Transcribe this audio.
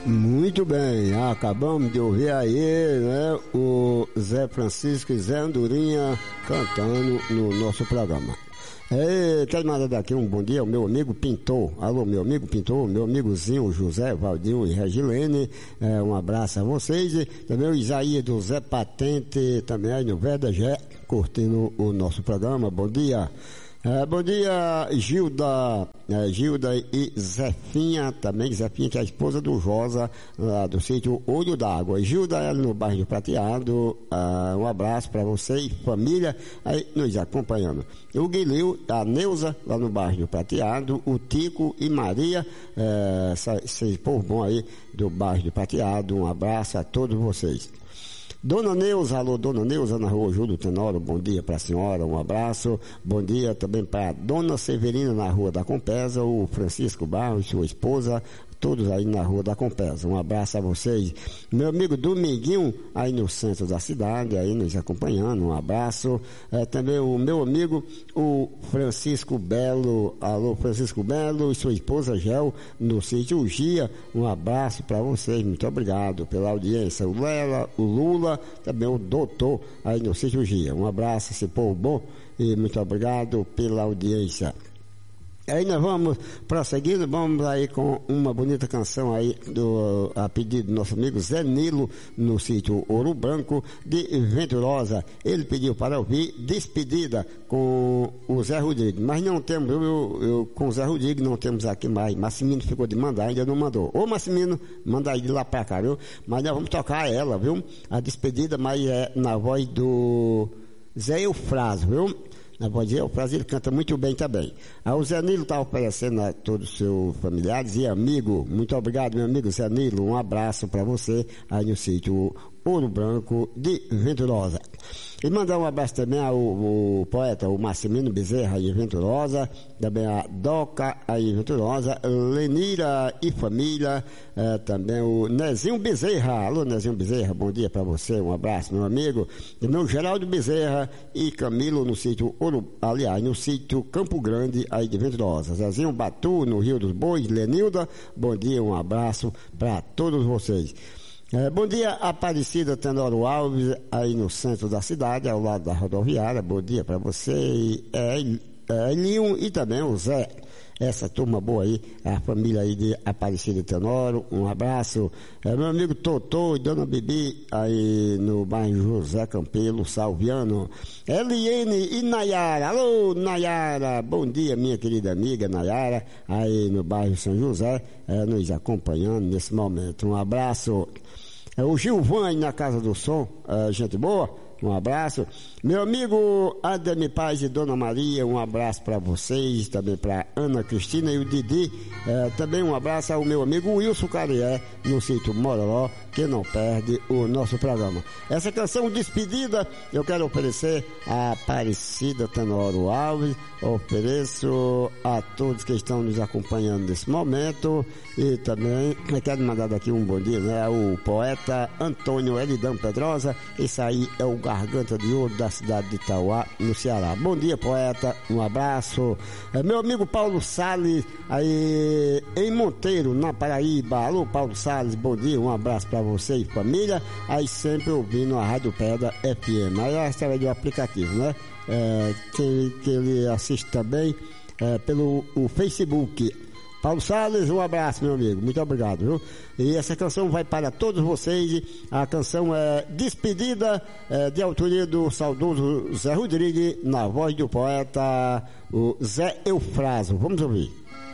Muito bem, acabamos de ouvir aí, né, o Zé Francisco e Zé Andorinha cantando no nosso programa. Quero mandar daqui um bom dia ao meu amigo Pintor. Alô, meu amigo Pintor, meu amigozinho José, Valdinho e Regilene, um abraço a vocês. E também o Isaías do Zé Patente, também aí no Verdagé, curtindo o nosso programa. Bom dia. Bom dia, Gilda e Zefinha, também Zefinha, que é a esposa do Josa, lá do sítio Olho d'Água. Gilda, ela no bairro do Prateado, um abraço para você e família, aí nos acompanhando. O Guilherme, a Neuza, lá no bairro do Prateado, o Tico e Maria, esse povo bom aí do bairro do Prateado, um abraço a todos vocês. Dona Neuza, alô, Dona Neuza, na rua Júlio Tenório, bom dia para a senhora, um abraço. Bom dia também para Dona Severina, na rua da Compesa, o Francisco Barros, sua esposa, todos aí na rua da Compesa. Um abraço a vocês. Meu amigo Dominguinho, aí no centro da cidade, aí nos acompanhando, um abraço. Também o meu amigo, o Francisco Belo, alô, Francisco Belo e sua esposa Gel, no sítio Ugia, um abraço para vocês, muito obrigado pela audiência. O Lela, o Lula, também o doutor, aí no sítio Ugia. Um abraço, esse povo bom, e muito obrigado pela audiência. Aí nós vamos prosseguindo, vamos aí com uma bonita canção aí a pedido do nosso amigo Zé Nilo, no sítio Ouro Branco de Venturosa. Ele pediu para ouvir Despedida com o Zé Rodrigues, mas não temos, com o Zé Rodrigues não temos aqui mais. Massimino ficou de mandar, ainda não mandou. Ô Massimino, manda aí de lá pra cá, viu? Mas nós vamos tocar ela, viu? A Despedida, mas é na voz do Zé Eufrásio, viu? Na voz de Eufrásio, ele canta muito bem também. O Zé Nilo está oferecendo a todos os seus familiares e amigos. Muito obrigado, meu amigo Zé Nilo. Um abraço para você aí no sítio Ouro Branco de Venturosa. E mandar um abraço também ao poeta, o Massimino Bezerra aí em Venturosa, também a Doca aí em Venturosa, Lenira e família, também o Nezinho Bezerra. Alô, Nezinho Bezerra, bom dia para você, um abraço, meu amigo. E meu Geraldo Bezerra e Camilo no sítio no sítio Campo Grande aí de Venturosa. Zezinho Batu no Rio dos Bois, Lenilda, bom dia, um abraço para todos vocês. Bom dia, Aparecida Tenório Alves, aí no centro da cidade, ao lado da rodoviária. Bom dia para você, Elinho e também o Zé. Essa turma boa aí, a família aí de Aparecida Tenório, um abraço. Meu amigo Totô e Dona Bibi, aí no bairro José Campelo, Salviano. Eliene e Nayara, alô Nayara, bom dia minha querida amiga Nayara, aí no bairro São José, nos acompanhando nesse momento, um abraço. O Gilvani na Casa do Som, gente boa, um abraço. Meu amigo Ademir Paz e Dona Maria, um abraço para vocês, também para Ana Cristina e o Didi, também um abraço ao meu amigo Wilson Carié, no sítio Mororó, que não perde o nosso programa. Essa canção Despedida, eu quero oferecer a Aparecida Tenório Alves, ofereço a todos que estão nos acompanhando nesse momento, e também eu quero mandar daqui um bom dia, né, o poeta Antônio Elidão Pedrosa. Esse aí é o Garganta de Ouro da cidade de Itauá, no Ceará. Bom dia, poeta, um abraço. Meu amigo Paulo Salles, aí em Monteiro, na Paraíba. Alô, Paulo Salles, bom dia, um abraço para você e família, aí sempre ouvindo a Rádio Pedra FM, aí é através do aplicativo, né? Que ele assiste também pelo Facebook. Paulo Salles, um abraço, meu amigo, muito obrigado, viu? E essa canção vai para todos vocês. A canção é Despedida, de autoria do saudoso Zé Rodrigues, na voz do poeta o Zé Eufrásio. Vamos ouvir.